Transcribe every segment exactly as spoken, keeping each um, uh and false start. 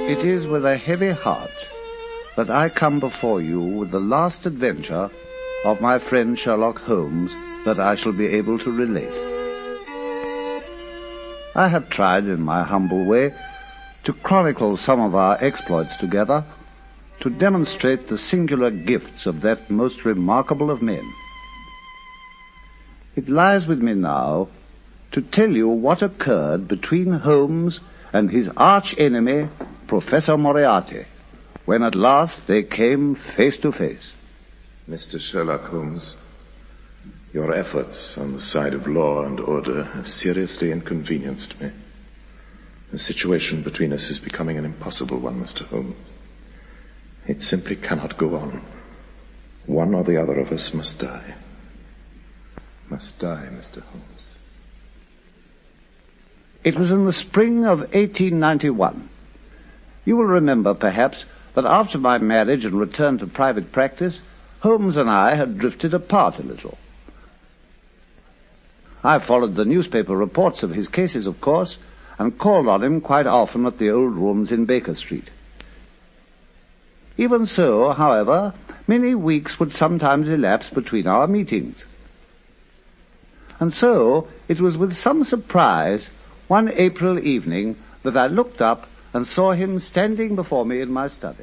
It is with a heavy heart that I come before you with the last adventure of my friend Sherlock Holmes that I shall be able to relate. I have tried, in my humble way, to chronicle some of our exploits together, to demonstrate the singular gifts of that most remarkable of men. It lies with me now to tell you what occurred between Holmes and his arch-enemy, Professor Moriarty, when at last they came face to face. Mister Sherlock Holmes, your efforts on the side of law and order have seriously inconvenienced me. The situation between us is becoming an impossible one, Mister Holmes. It simply cannot go on. One or the other of us must die. Must die, Mister Holmes. It was in the spring of eighteen ninety-one. You will remember, perhaps, that after my marriage and return to private practice, Holmes and I had drifted apart a little. I followed the newspaper reports of his cases, of course, and called on him quite often at the old rooms in Baker Street. Even so, however, many weeks would sometimes elapse between our meetings. And so it was with some surprise one April evening that I looked up and saw him standing before me in my study.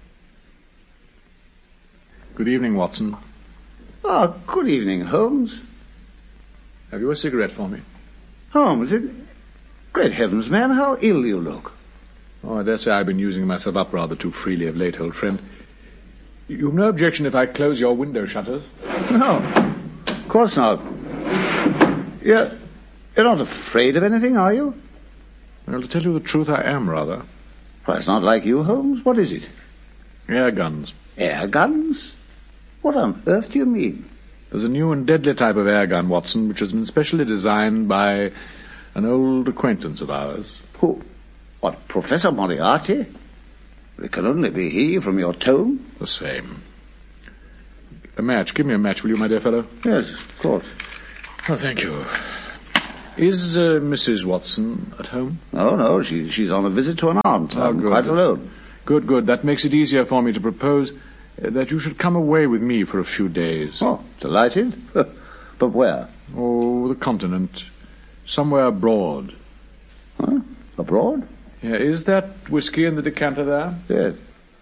Good evening, Watson. Ah, good evening, Holmes. Have you a cigarette for me? Holmes, it... Great heavens, man, how ill you look. Oh, I dare say I've been using myself up rather too freely of late, old friend. You've no objection if I close your window shutters? No, of course not. You're, you're not afraid of anything, are you? Well, to tell you the truth, I am, rather. Well, it's not like you, Holmes. What is it? Air guns. Air guns? What on earth do you mean? There's a new and deadly type of air gun, Watson, which has been specially designed by an old acquaintance of ours. Who? What, Professor Moriarty? It can only be he from your tone. The same. A match. Give me a match, will you, my dear fellow? Yes, of course. Oh, thank you. Is uh, Missus Watson at home? No, no, she, she's on a visit to an aunt. Oh, I'm good. quite alone. Good, good. That makes it easier for me to propose uh, that you should come away with me for a few days. Oh, delighted. But where? Oh, the continent. Somewhere abroad. Huh? Abroad? Yeah, is that whiskey in the decanter there? Yes.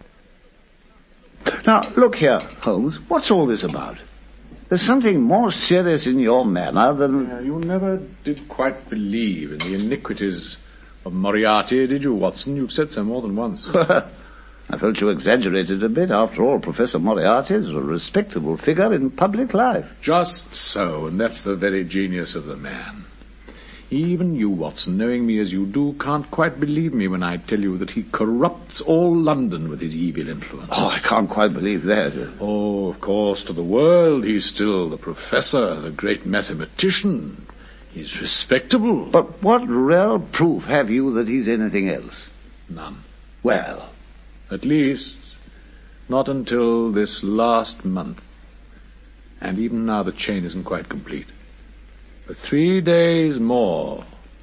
Now, look here, Holmes. What's all this about? There's something more serious in your manner than... Yeah, you never did quite believe in the iniquities of Moriarty, did you, Watson? You've said so more than once. I felt you exaggerated a bit. After all, Professor Moriarty is a respectable figure in public life. Just so, and that's the very genius of the man. Even you, Watson, knowing me as you do, can't quite believe me when I tell you that he corrupts all London with his evil influence. Oh, I can't quite believe that. Oh, of course, to the world he's still the professor, the great mathematician. He's respectable. But what real proof have you that he's anything else? None. Well... At least, not until this last month. And even now the chain isn't quite complete. For three days more,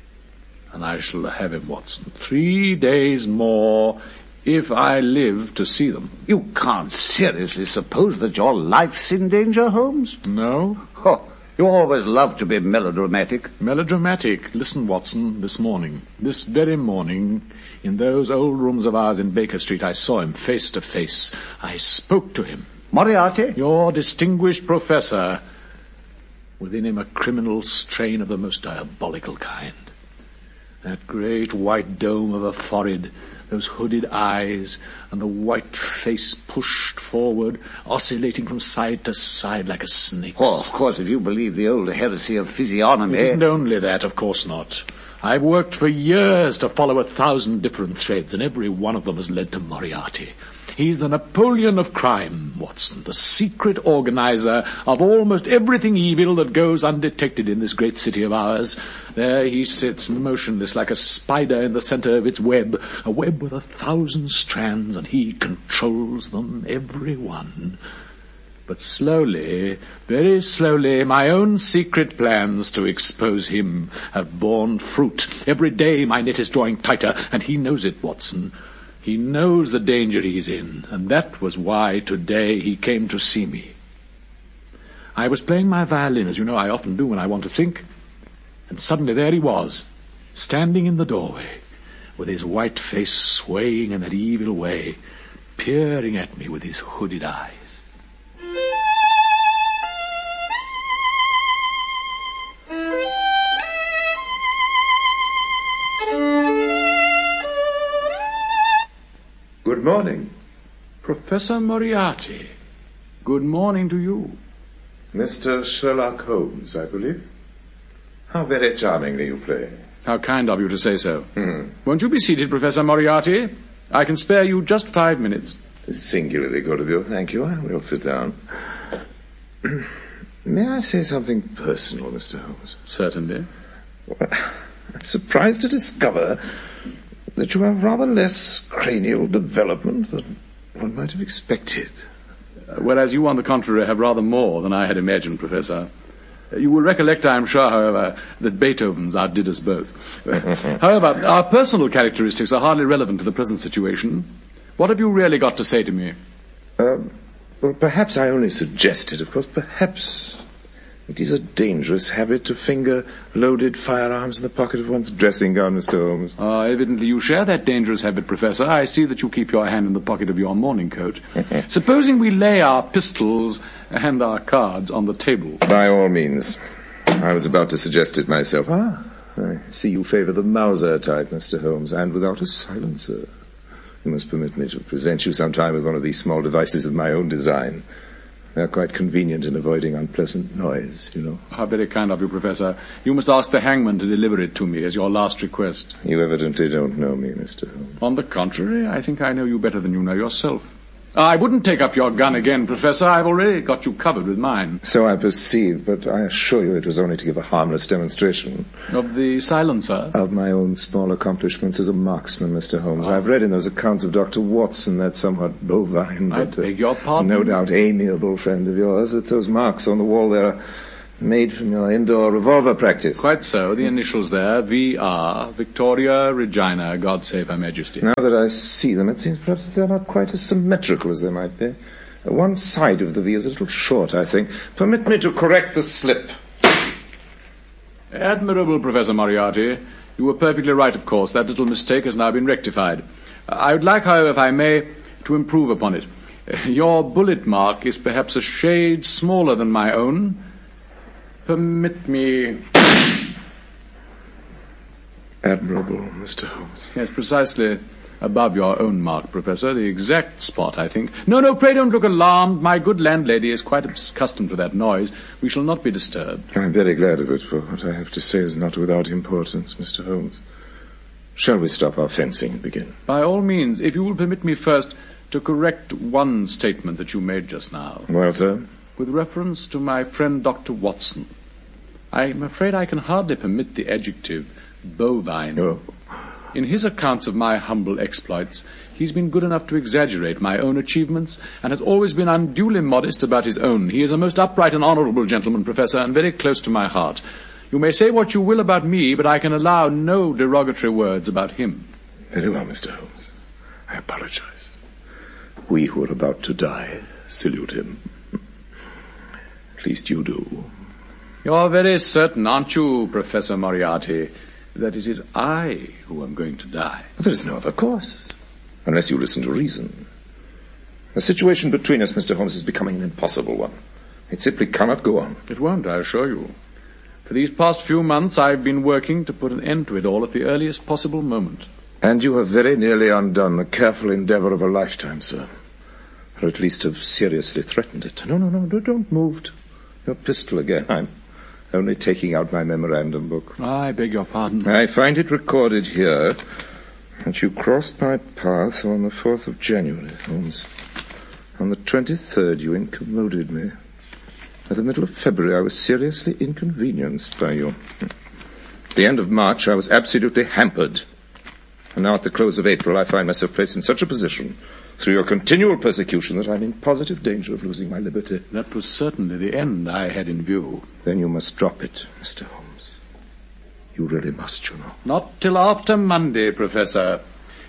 and I shall have him, Watson. Three days more, if I live to see them. You can't seriously suppose that your life's in danger, Holmes? No? Oh, you always love to be melodramatic. Melodramatic? Listen, Watson, this morning, this very morning, in those old rooms of ours in Baker Street, I saw him face to face. I spoke to him. Moriarty? Your distinguished professor. Within him a criminal strain of the most diabolical kind. That great white dome of a forehead, those hooded eyes, and the white face pushed forward, oscillating from side to side like a snake's. Oh, of course, if you believe the old heresy of physiognomy... It isn't only that, of course not. I've worked for years to follow a thousand different threads, and every one of them has led to Moriarty. He's the Napoleon of crime, Watson, the secret organizer of almost everything evil that goes undetected in this great city of ours. There he sits, motionless like a spider in the center of its web, a web with a thousand strands, and he controls them, every one. But slowly, very slowly, my own secret plans to expose him have borne fruit. Every day my net is drawing tighter, and he knows it, Watson. He knows the danger he's in, and that was why today he came to see me. I was playing my violin, as you know I often do when I want to think, and suddenly there he was, standing in the doorway, with his white face swaying in that evil way, peering at me with his hooded eyes. Good morning. Professor Moriarty, good morning to you. Mister Sherlock Holmes, I believe. How very charmingly you play. How kind of you to say so. Hmm. Won't you be seated, Professor Moriarty? I can spare you just five minutes. Singularly good of you, thank you. I will sit down. May I say something personal, Mister Holmes? Certainly. Well, I'm surprised to discover that you have rather less cranial development than one might have expected. Uh, whereas you, on the contrary, have rather more than I had imagined, Professor. Uh, you will recollect, I am sure, however, that Beethoven's outdid us both. However, our personal characteristics are hardly relevant to the present situation. What have you really got to say to me? Uh, well, perhaps I only suggested, of course, perhaps it is a dangerous habit to finger loaded firearms in the pocket of one's dressing gown, Mister Holmes. Ah, evidently you share that dangerous habit, Professor. I see that you keep your hand in the pocket of your morning coat. Supposing we lay our pistols and our cards on the table. By all means. I was about to suggest it myself. Ah, I see you favor the Mauser type, Mister Holmes, and without a silencer. You must permit me to present you sometime with one of these small devices of my own design. They're quite convenient in avoiding unpleasant noise, you know. How very kind of you, Professor. You must ask the hangman to deliver it to me as your last request. You evidently don't know me, Mister Holmes. On the contrary, I think I know you better than you know yourself. I wouldn't take up your gun again, Professor. I've already got you covered with mine. So I perceive, but I assure you it was only to give a harmless demonstration. Of the silencer? Of my own small accomplishments as a marksman, Mister Holmes. Oh. I've read in those accounts of Doctor Watson, that somewhat bovine, I but beg your pardon? no doubt amiable friend of yours, that those marks on the wall there are made from your indoor revolver practice. Quite so. The initials there, V R, Victoria Regina, God save Her Majesty. Now that I see them, it seems perhaps that they're not quite as symmetrical as they might be. One side of the V is a little short, I think. Permit me to correct the slip. Admirable, Professor Moriarty. You were perfectly right, of course. That little mistake has now been rectified. I would like, however, if I may, to improve upon it. Your bullet mark is perhaps a shade smaller than my own. Permit me... Admirable, Mister Holmes. Yes, precisely above your own mark, Professor. The exact spot, I think. No, no, pray don't look alarmed. My good landlady is quite accustomed to that noise. We shall not be disturbed. I'm very glad of it, for what I have to say is not without importance, Mister Holmes. Shall we stop our fencing and begin? By all means, if you will permit me first to correct one statement that you made just now. Well, sir? With reference to my friend Doctor Watson. I'm afraid I can hardly permit the adjective bovine. Oh. In his accounts of my humble exploits, he's been good enough to exaggerate my own achievements and has always been unduly modest about his own. He is a most upright and honorable gentleman, Professor, and very close to my heart. You may say what you will about me, but I can allow no derogatory words about him. Very well, Mister Holmes. I apologize. We who are about to die salute him. At least you do. You're very certain, aren't you, Professor Moriarty, that it is I who am going to die? There is no other course, unless you listen to reason. The situation between us, Mister Holmes, is becoming an impossible one. It simply cannot go on. It won't, I assure you. For these past few months, I've been working to put an end to it all at the earliest possible moment. And you have very nearly undone the careful endeavor of a lifetime, sir. Or at least have seriously threatened it. No, no, no, don't move. Your pistol again. I'm only taking out my memorandum book. I beg your pardon. I find it recorded here that you crossed my path on the fourth of January, Holmes. On the twenty-third, you incommoded me. At the middle of February, I was seriously inconvenienced by you. At the end of March, I was absolutely hampered. And now at the close of April, I find myself placed in such a position through your continual persecution that I'm in positive danger of losing my liberty. That was certainly the end I had in view. Then you must drop it, Mister Holmes. You really must, you know. Not till after Monday, Professor.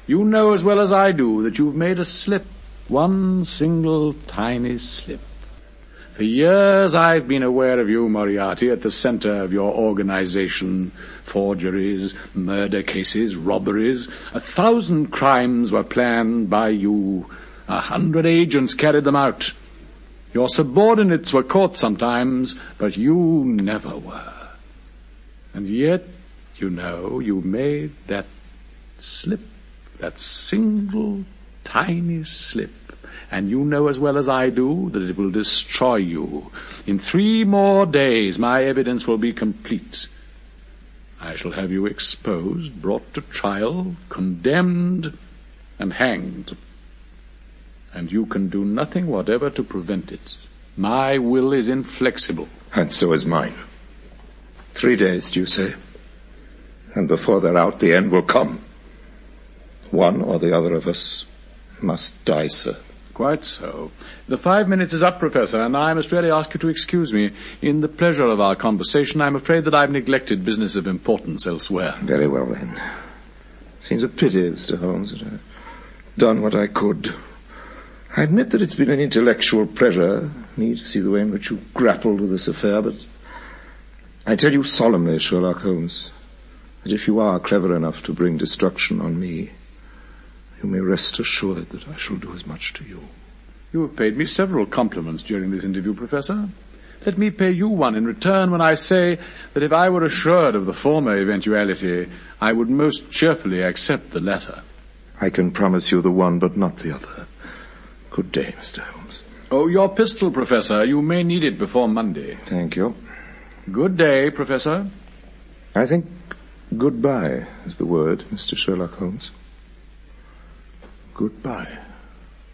You know as well as I do that you've made a slip, one single tiny slip. For years I've been aware of you, Moriarty, at the center of your organization. Forgeries, murder cases, robberies. A thousand crimes were planned by you. A hundred agents carried them out. Your subordinates were caught sometimes, but you never were. And yet, you know, you made that slip, that single tiny slip. And you know as well as I do that it will destroy you. In three more days, my evidence will be complete. I shall have you exposed, brought to trial, condemned, and hanged. And you can do nothing whatever to prevent it. My will is inflexible. And so is mine. Three days, do you say? And before they're out, the end will come. One or the other of us must die, sir. Quite so. The five minutes is up, Professor, and I must really ask you to excuse me. In the pleasure of our conversation, I'm afraid that I've neglected business of importance elsewhere. Very well, then. Seems a pity, Mister Holmes, that I've done what I could. I admit that it's been an intellectual pleasure, me to see the way in which you grappled with this affair, but I tell you solemnly, Sherlock Holmes, that if you are clever enough to bring destruction on me, you may rest assured that I shall do as much to you. You have paid me several compliments during this interview, Professor. Let me pay you one in return when I say that if I were assured of the former eventuality, I would most cheerfully accept the latter. I can promise you the one, but not the other. Good day, Mister Holmes. Oh, your pistol, Professor. You may need it before Monday. Thank you. Good day, Professor. I think goodbye is the word, Mister Sherlock Holmes. Goodbye.